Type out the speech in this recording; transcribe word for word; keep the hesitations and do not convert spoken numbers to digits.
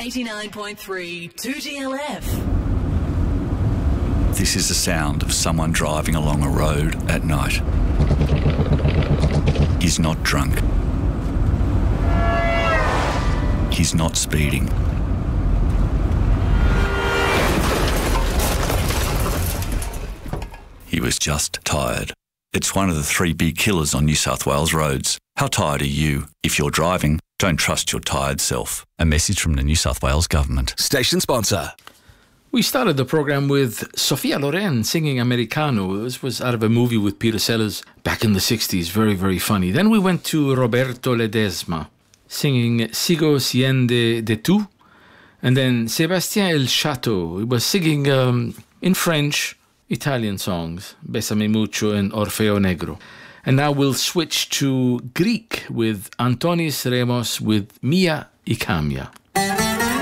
eighty-nine point three two G L F. This is the sound of someone driving along a road at night. He's not drunk. He's not speeding. He was just tired. It's one of the three big killers on New South Wales roads. How tired are you? If you're driving, don't trust your tired self. A message from the New South Wales Government. Station sponsor. We started the program with Sofia Loren singing Americano. This was out of a movie with Peter Sellers back in the sixties. Very, very funny. Then we went to Roberto Ledesma singing Sigo Siende de Tu. And then Sébastien El Chateau. He was singing um, in French, Italian songs, Bésame Mucho and Orfeo Negro. And now we'll switch to Greek with Antonis Remos with Mia Ikamia.